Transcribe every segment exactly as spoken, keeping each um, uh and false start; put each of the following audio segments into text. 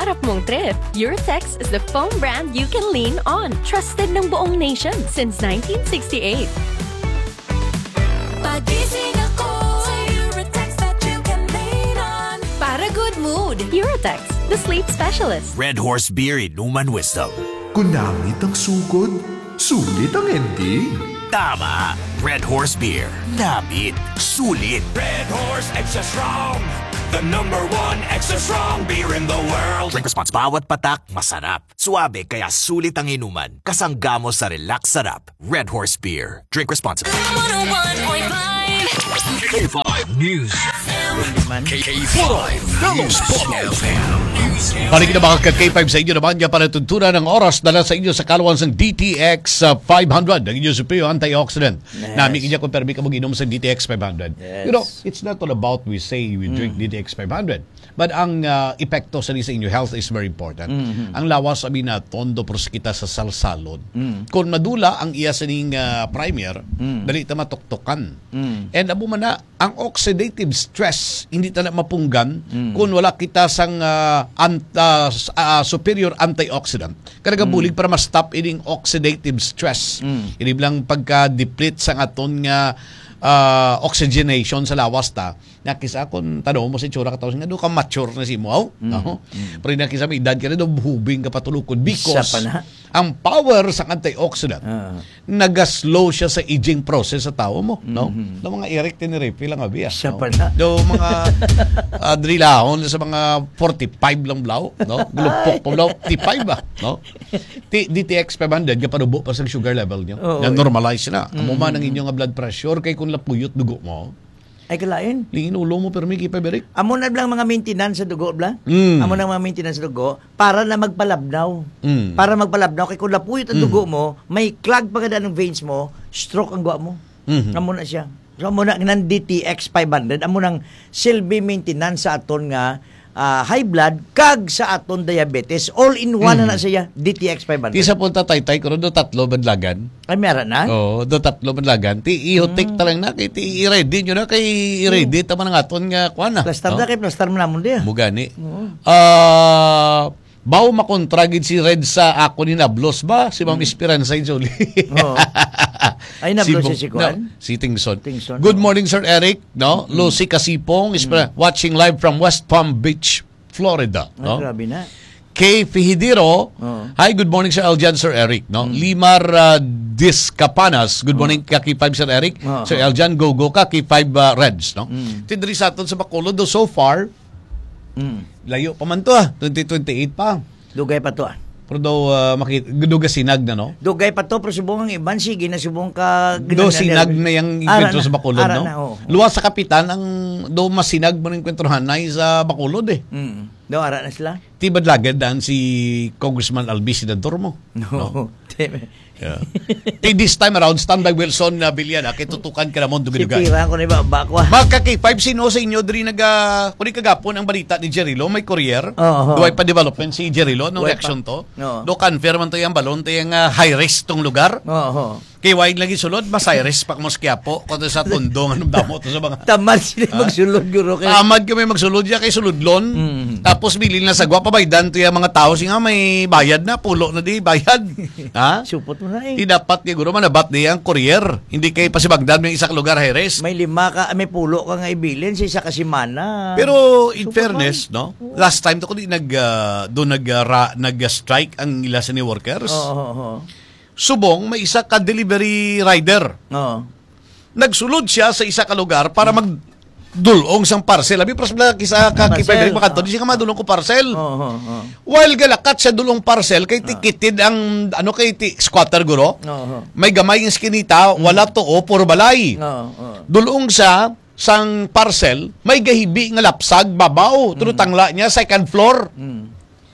pangarap mong trip, Eurotex is the foam brand you can lean on. Trusted ng buong nation since nineteen sixty-eight. Pagising ako sa Eurotex that you can lean on. Para good mood, Eurotex, the sleep specialist. Red Horse Beer Inuman Wisdom. Kunangit ang sugod, sulit ang ending. Tama! Red Horse Beer. Namit. Sulit. Red Horse Extra Strong, the number one extra strong beer in the world. Drink responsibly. Bawat patak, masarap. Suabe, kaya sulit ang inuman. Kasangga mo sa relax sarap. Red Horse Beer. Drink responsibly. one oh one point five K five News. K five News F M. Balik na mga ka-K five sa inyo naman niya para tuntunan ng oras dala sa inyo sa kalawan ng D T X uh, five hundred. Ang inyo superior antioxidant. Yes. Namin kanya kung permi ka mag-inom sa D T X five hundred. Yes. You know, it's not all about we say we drink mm. D T X five hundred. But ang uh, epekto sa sa inyong health is very important. Mm-hmm. Ang lawas sabi na tondo pros kita sa salsalod. Mm. Kung madula ang iya sa ning uh, primer, mm. dali ta matuktukan. Mm. And abo man na ang oxidative stress hindi ta na mapunggan mm. kung wala kita sang uh, ant, uh, uh, superior antioxidant. Kaya bulig mm. para ma-stop ining oxidative stress. Mm. Ini bilang pagka-deplete sang aton nga uh, oxygenation sa lawas ta. Nakisa akong tanong mo si Chura katawag nga doon ka mature na si mo. Oh? Mm. No? Mm. Pero nakisa mo edad ka na doon hubing ka patulukod because ang power sa antioxidant uh. nagaslow siya sa aging process sa tao mo. Mm-hmm. No? Do mga Eric tiniripi lang abi. Siya no? pa na. Do mga uh, drilahon sa mga forty-five lang blaw. No? Gulupok pa blaw. forty-five ba? No? D T X five hundred kapanubo pa sa sugar level niyo. Oh, na normalize na. Mm-hmm. Amo man ang inyong blood pressure kay kung lapuyot dugo mo. Ay kalain. Lingin ulo mo pero may kipaberik. Amo na lang mga maintenance sa dugo bla. Mm. Amo na mga maintenance sa dugo para na magpalabnaw. Mm. Para magpalabnaw kay kung lapuyot ang dugo mm. mo, may clog pa kada ng veins mo, stroke ang guwa mo. Mm-hmm. Amo na siya. So amo na ng D T X five hundred, amo nang silbi maintenance sa aton nga uh, high blood kag sa aton diabetes. All in one mm. na siya D T X five hundred. Tisa punta tay-tay ko do tatlo badlagan. Ay meron na? Oo, do tatlo badlagan. Ti ihotek mm. talang na kay ti i-ready nyo na kay i-ready mm. ta man ang aton nga kuan na. Plaster no? na kay plaster mo namon dia. Mugani. Ah, uh, bawo makontragid si Red sa ako ni Nablos ba? Si Ma'am mm. Esperanza Jolie. Oo. Ay nablos si, si Kuan? No, si Tingson. Tingson. Good morning Sir Eric, no? Mm. Lucy Kasipong is mm. watching live from West Palm Beach, Florida, Ay, no? grabe na. Kay Fihidiro, oh. Hi, good morning Sir Eljan, Sir Eric, no? Mm. Limar uh, Discapanas, good morning oh. Kaki five Sir Eric. Oh. Sir Eljan, go go Kaki five uh, Reds, no? Mm. Tindri sa aton sa Bacolod do so far. Mm. Layo pa man to ah, twenty twenty-eight pa. Dugay pa to ah. Pero daw uh, makita, duga sinag na no? Dugay pa to, pero subong ang iban, sige na subong ka... Do sinag na yung kwentro sa Bacolod, no? Na, oh. Luwas sa kapitan, ang do masinag mo ng kwentrohan na sa Bacolod eh. Mm. Do ara na sila? Tibad lagad daan si Congressman Albi Sidador mo. No. no? Yeah. This time around, standby Wilson na uh, Bilyana, kay tutukan ka naman dumidugan. Sipira ko na iba, bakwa. Magka K five, sino sa inyo, diri naga, kung kagapon ang balita ni Jerilo, may courier. Oh, oh. Duway pa development si Jerilo, no reaction to. No. Do confirm man to yung balon, to yung uh, high risk tong lugar. Oo. Oh, oh. Kay wide lagi sulod, mas high risk pa kamos Quiapo, kung sa tundong, anong damo to sa mga... Tamad sila magsulod, guro. Tamad kami magsulod ya kay suludlon. Mm. Tapos bilin na sa gwapa, baydan to yung mga tao, siya may bayad na, pulo na di, bayad. Ha? Supot mo na eh. Di dapat kay guro manabat di ang courier. Hindi kay pasibagdan may isang lugar high risk. May lima ka, may pulo ka nga ibilin sa isa kasimana. Pero in Super fairness, man. No? Last time to ko di nag uh, do nag uh, ra, nag-strike ang ila sa ni workers. Oo, oh, oo, oh, oh. Subong may isa ka delivery rider. Oo. Oh. Nagsulod siya sa isa ka lugar para mag dulong sang parcel. Abi pras bla kisa ka kipay makato di siya ka madulong ko parcel. Oo, oh, oo, oh, oh. While galakat sa dulong parcel kay tikitid ang ano kay ti squatter guro. Oo. Oh, oh. May gamay yung skinita, wala to o puro balay. Oo, oh, oh. Dulong sa sang parcel, may gahibi nga lapsag babaw, tunutangla niya second floor. Mm.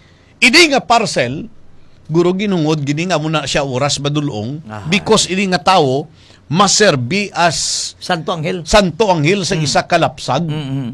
Idi nga parcel, guro ginungod gini nga muna siya oras madulong ah, because idi nga tao maserbi as Santo Anghel. Santo Anghel sa mm. isa ka lapsag. Mm-hmm.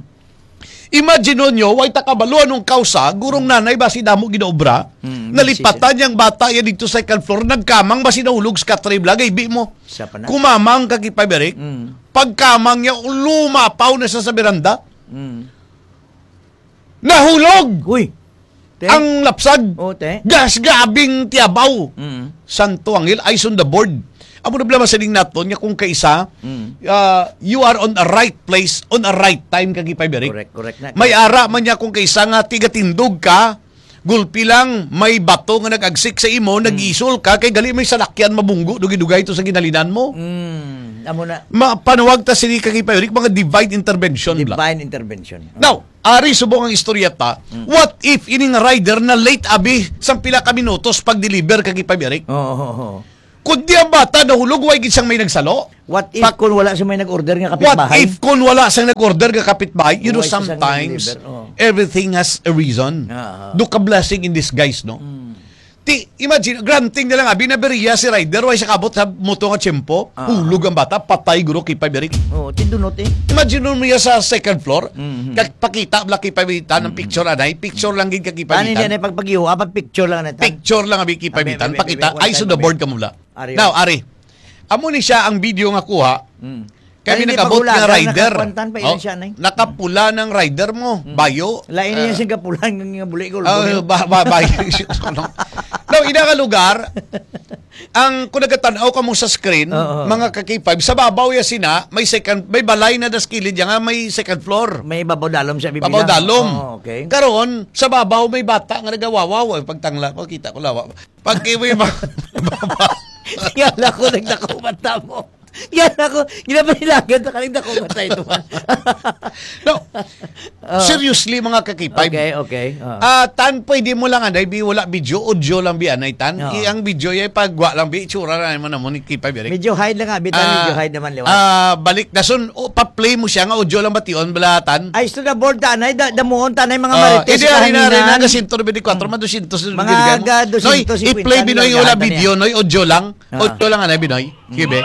Imagine nyo, way takabalo anong kausa, gurong nanay ba si damo ginaobra, mm, nalipatan niyang bata yan dito sa second floor, nagkamang ba sinahulog sa katribla, gaybi mo. Kumamang kakipaberik, mm. pagkamang niya, lumapaw na sa sa beranda, mm. nahulog! Uy! Te? Ang lapsag. O, te? Gas gabing tiabaw. Mm. Santo Angel, eyes on the board. Amo na blama sa ding naton nga kung kaisa, Mm. uh, you are on a right place, on a right time kagipay berik. Correct, correct na. May ara man niya kung kaisa nga tigatindog ka, gulpi lang, may bato nga nag-agsik sa imo, nag-isol ka, kay gali may salakyan mabunggo, dugay-dugay to sa ginalinan mo. Mm. Amo na. Mapanuwag ta sini kagipay berik, mga divine intervention lang. Divine intervention. Now, ari subong ang istorya ta, what if ining rider na late abi sang pila ka minutos pag-deliver kagipay berik? Oo, oo, oo. Kundi ang bata nahulog, way gid siyang may nagsalo. What if Pak- kung wala sa may nag-order nga What kapitbahay? if kung wala siyang nag-order ka kapitbahay? You know, Why siya siyang sometimes nag-deliver? Oo. everything has a reason. Ah, ah. Do ka blessing in disguise, no? Hmm. Ti, imagine, granting na lang, abi na beriya si rider, way siya kabot sa moto nga tiyempo, Ah. hulog ang bata, patay guro kay Paberik. Oo, tindunot eh. Imagine mo niya sa second floor, Mhm. kag pakita bla kay Pabitan ng picture anay, picture lang gid kay Paano hindi Pabitan. na pagpag-iho? Apat picture lang na. Picture lang abi kay Pabitan, Abi, abi, pakita, abi, one eyes on time, the abi. board ka mula. Ari, Now, oh. ari, amo ni siya ang video nga kuha, Mm. kami Hindi nakabot pagulagan, nga rider. nakakwantan pa ilan siya, nay. Nakapula ng rider mo, bayo. Lain niya siyang kapulan ng buli ko. Ah, ba, ba, bayo. Now, ina ka lugar, ang kung nagatanaw ka mo sa screen, Oo. mga ka-K five, sa babaw ya sina, may second, may balay na das kilid yan nga, may second floor. May babaw dalom siya bibilang. Babaw dalom. Oo, okay. Karon, sa babaw may bata nga nagawawaw. Pagtangla ko, kita ko lawa. Pag may ba- babaw. Yan ako, nagdako mata mo. Yan ako, ginapanilagan sa kaling dako mata ito. No. Seriously, mga ka-K five. Okay, okay. Oo. Ah, tan pwede mo lang anay bi wala video, audio lang bi anay tan. Oo. I, ang video ay pagwa lang bi itsura na naman mo ni K five Eric. Medyo hide lang nga, bitan medyo hide naman liwat. Ah, balik dason o pa-play mo siya nga audio lang bation balatan. Ay, ito na board tanay, da, damuon tanay mga Ah, marites. edi ari na rin kahanginan. nga one twenty-four man two hundred Mga ga two Noy, fifty i-play binoy lang wala gahatan video, noy audio lang. Ah. Audio lang anay binoy. Kibe.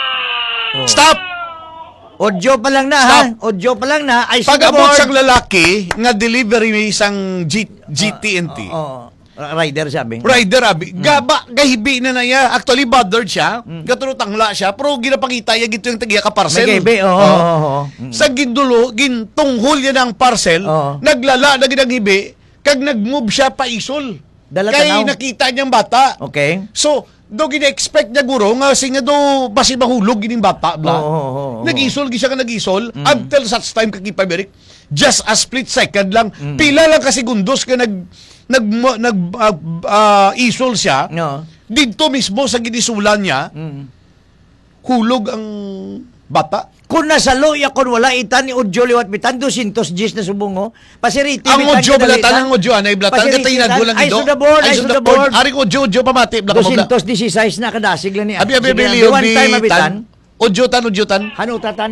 Oh. Stop. Audio pa lang na, ha? Audio pa lang na. Ay, Pag-abot sang lalaki nga delivery may isang G, G T N T. Oo. Rider sabi. Rider abi, gaba gahibi na na ya. Actually bothered siya, katulad tangla siya, pero ginapakita ya gito yung tagiya ka parcel. May gaybe, oo. Oo. oo, oo. Sa gindulo, gintunghol yan ang parcel, Oo. naglala na ginaghibi, kag nag-move siya pa isol. Dala Kay tanaw. nakita niyang bata. Okay. So, do gina-expect niya guro nga kasi nga do basi mahulog gining bata bla. Oo, oo, oo. Nag-isol gi siya ka nag-isol until such time kakipa Berik. Just a split second lang. Pila lang kasi gundos ka nag nag nag ah, ah, isol siya. No. Dito mismo sa ginisulan niya, Mm. hulog ang bata. Kung nasa loya, kung wala itan ni audio liwat bitan, two hundred Gs na subungo. Pasiriti. Ang bitan audio ka balatan dalitan. ang audio anay balatan Pasiriti katay na bitan. dulang Eyes ido. on the board, eyes on the board. Ari ko audio audio pamati bla two ka bla. hundred sixteen na kadasig lang ni. Abi abi Sige, bili one time obi abitan. tan. Audio tan audio tan. Hanutatan.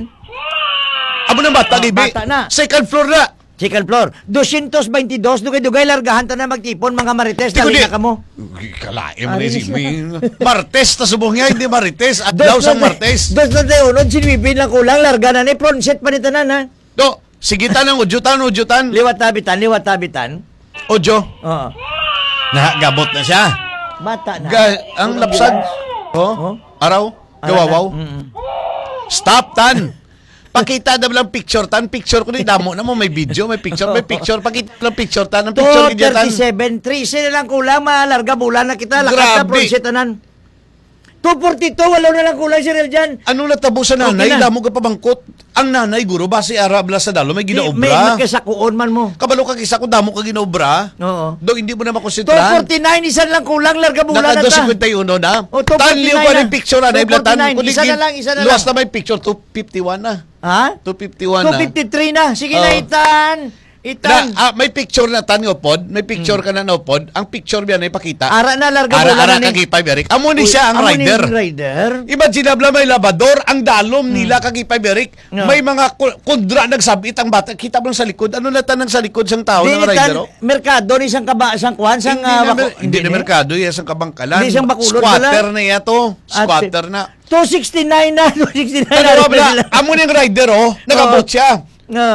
Amo nang bata Oh, gibi. bata na. Second floor na. Second floor. two hundred twenty-two. Dugay-dugay largahan ta na magtipon mga marites. Di ko Dali di- na ka mo. Kalae mo Ari na si siya. Ming. Martes ta subong niya, hindi Marites. At daw sa Martes. Dos na tayo. Unod, sinwipin lang kulang. Larga na ni. Pronset pa ni tanan, ha? Do, sige tan ang udyutan, udyutan. Liwat tabitan, liwat tabitan. Odyo. Oo. Nagabot na siya. Bata na. Ga- ang lapsad. Oh, Oh. araw, gawawaw. Mm-mm. Stop tan. Pakita na lang picture tan, picture ko ni damo na mo may video, may picture, may picture, pakita lang picture tan, ang picture two gid tan. thirty-seven. three na lang kulang. Malarga bulan na kita. Lakas na Grabe. pronset tanan. two forty-two. Walaw na lang kulang si Real dyan. Ano natabo sa nanay, Okay na. damo ka pabangkot. Ang nanay guro base ara bla sa dalo may May ginaobra. magkasakuon man mo. Kabalo ka kisa ko damo ka ginaobra. Oo. Do hindi mo na two makonsentra. forty-nine. Isan lang kulang. Larga bulan na Naka ta. two fifty-one na. O, two Tanliw forty-nine pa na. ng picture na. two forty-nine. Kundi Isa na lang, isa na luwas lang. na may picture, two fifty-one na. Ha? two fifty-one two na. fifty-three na. Sige na, Oo. Itan. Na, Itan. ah, may picture na tan nga pod, may picture ka na no pod. Ang picture biyan ay pakita. Ara na, larga bulan Ara-ara na ka ni. kay Eric. Amo ni siya ang Amo ni rider. rider. Imagine na may labador, ang dalom nila kay Eric. No. May mga ku- kundra nagsabit ang bata. Kita mo sa likod. Ano na tanang sa likod sang tao Di ng ni rider? tan, oh? merkado ni isang kaba, isang kuhan, isang Hindi ah, na, bako- mer- hindi na ni. merkado, yes, ang kabangkalan. Hindi siyang bakulod Squatter pala. na iya to. At- Squatter na. two sixty-nine na, two sixty-nine Ano na. ba, amo ng rider, oh, nagabot siya. Nga.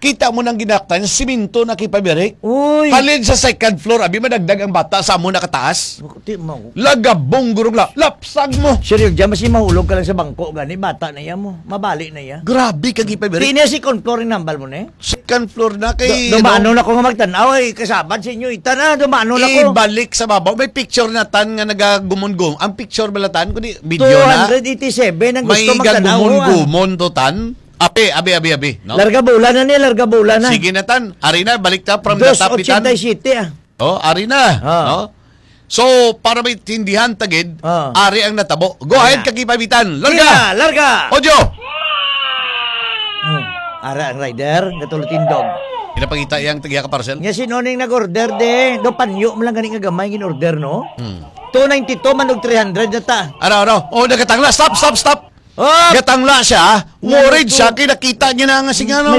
kita mo nang ginaktan, siminto na kipabirik. Uy. Halin sa second floor, abi madagdag ang bata sa mo nakataas. Di mo. Lagabong gurong la. Lapsag mo. Seryo, dyan mas mahulog ka lang sa bangko gani, bata na yan mo. Mabali na yan. Grabe kang kipabirik. Di na si contour ng nambal mo na eh. Second floor na kay... Do- Dumano na ko nga magtanaw ay kasabad sa inyo. Ita na, dumano na ko. Ibalik sa babaw. May picture na tan nga nagagumun-gum. Ang picture balatan, kundi video two na. eighty-seven ang May gusto magtanaw. ah. gagumon-gumon to tan. Abi, abi, abi, abi. No? Larga bola na niya, larga bola na. Sige na tan. Ari na, balik ta from the Dos tapitan. eighty-seven ah. Oh, ari na. Ah. No? So, para may tindihan tagid, Ah. ari ang natabo. Go Kaya. ahead, kagipabitan. Larga, Larga! larga. Ojo! Hmm. Ara ang rider, natulot tindog. Pinapangita iyang tagya ka parcel. Nga sinoning nag-order de. Do panyo mo lang ganing nga gamay gin order no. Hmm. two ninety-two manog three hundred na ta. Ano, ano? Oh, nagatangla. Stop, stop, stop. Oh, Gatangla siya. Worried siya. Kinakita niya na nga si ano.